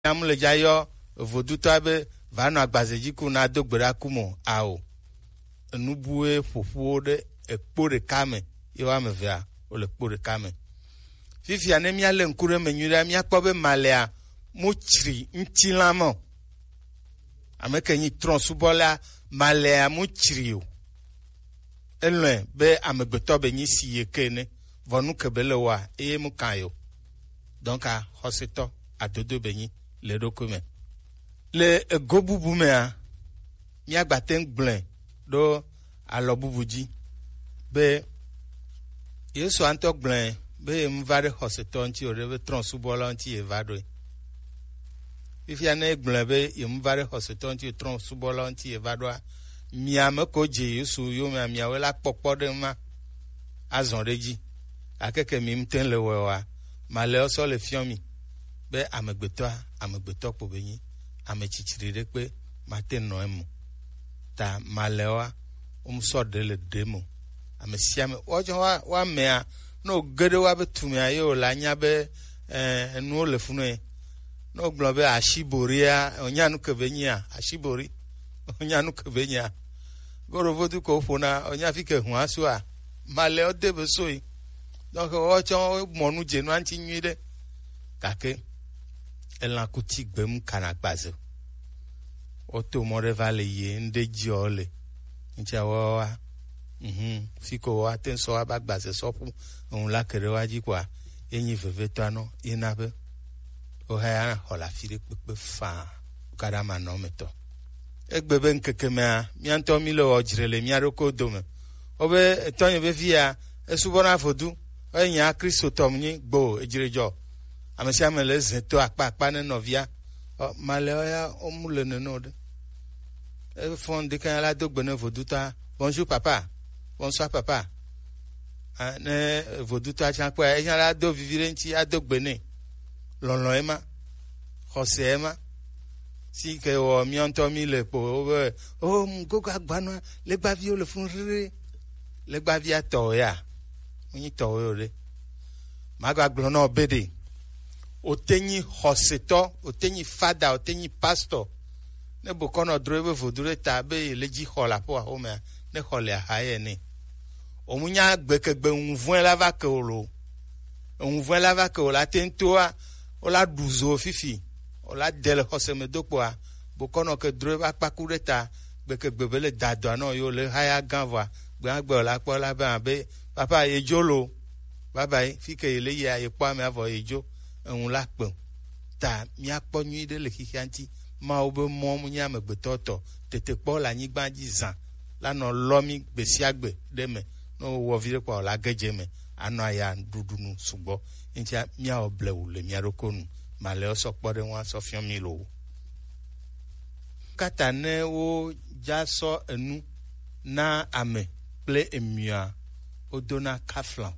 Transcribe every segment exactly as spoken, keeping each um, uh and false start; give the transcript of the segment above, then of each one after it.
amule jayo voduto be vano agbazeji kuna dogbera kumo ao nubue fofuo de ekpo de kame yo amevia ole ekpo de kame fifi anemi ale nkure menyura mi akpobe malea muchri ntilamo ameke ni tronsubola malea muchri o elwe be amegbeto be ni siye kene vonu kebele wa e mu kayo donc a hoseto adodo be ni le document le gobubu mea mi agbaten gblin do alobubuji be yeso anto gblin be mvare hoseto nti orebe tronsubola nti evado if ya ne gblin be mvare hoseto nti tronsubola nti evado miame ko je yesu yo mi amia wela popo de ma azon reji akeke mi mten le wewa male oso le fiomi be amegbeto amegbeto po beyin amechichirire pe maten no emu ta malewa um so de le demo amesiame ojo wa wa mea no gede wa betumi ayo la nya be eh enu le funu e no globe ashiboria onyanu kebenyia ashibori onyanu kebenyia goro vodu ko fona onya fike hu aso a male o debe soi donc o cho monu jenu anti nyide kake elan kuti gbem kana gbazo o to mo revale ye nde jiole ntia wa mhm fiko wa ten so abagbaze so fu on la kere waji kwa enyi veve tano inabe o ha hola fire pepe fa kada mano meto egbebe nkekemea mianto milo ojirele miaroko dome obe tonye be via esubona fodu enya kristo tomni gbo ejirejo amesi amele zeto akpa akpa ne novia o maleoya omule ne node e fond de kan la dogbe ne voduta bonjour papa bonsoir papa ne voduta chankwa enya la do vivire nti adogbe ne lonlon ema jose ema si ke o mianto mi le po o mgoga gbanu le gbavio le fun rere le gbavia to ya ni to yo le maga gblono obede otenyi hoseto otenyi fada otenyi pastor ne bokono drebe vodure tabe leji hola po a home ne hole haye ni omunya gbekegbe unvun la va ke olo unvun la va ke ola tentoa ola duzo fifi ola dele hoseme dopoa bokono ke drebe akpakureta gbekegbe bele dado no yo le haya ganva gbagbe ola po la ba be papa ejolo bye bye fike ile ya epo me avo ejo ehun la pe ta mi apo nyi de le kikanti ma obe mo mu nya me gbetoto tete po la yin gbanji zan la no lomi gbesi agbe de me no wo vire po la geje me anu aya dudunu sugbo ntia mi a oblewu le mi arokonu ma le so pore won so fion mi lo kata ne wo jaso enu na ame ple emia odona kaflan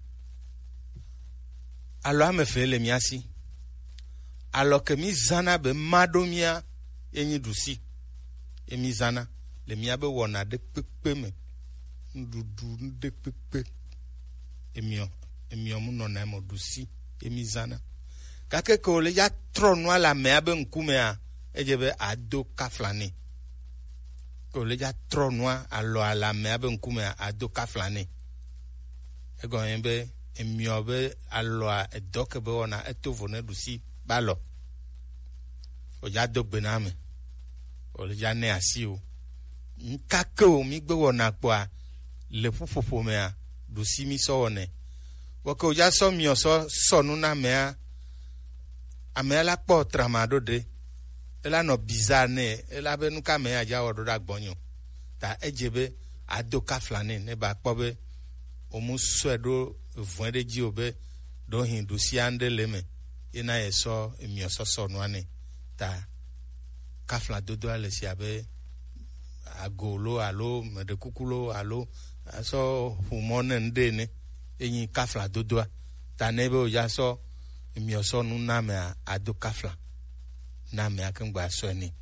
alo ame fele miasi alo ke mi zana be madomia enyi dusi emi zana le mia be wona de pepe me ndudu de pepe emio emio mu no na mo dusi emi zana kake ko le ya tronu ala me abe nkume a ejebe ado kaflani ko le ya tronu alo ala me abe nkume a ado kaflani ego yembe emiobe aloa edoke be ona etovo ne dusi balo o ja dogbe na me o le ja ne asi o nkake o mi gbe wona poa le fufufo me a dusi mi so one wo ko ja so mi o so sonu na me a ame la po tramado de ela no bizarre ne ela be nu ka me a ja odo da gbonyo ta ejebe ado kaflane ne ba pobe o mu swedo vwende ji obe do hindu si ande leme ina yeso emi ososo no ane ta kafla dodo ale si abe agolo alo mede kukulo alo so humone ndene enyi kafla dodo ta nebe o ya so emi oso nu na me ado kafla na me akengba so ni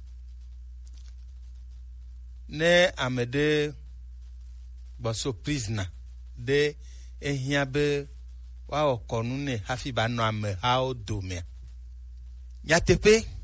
ne amede boso prisoner de ehiabe wa okonu ne hafi ba no ame ha o do me yatepe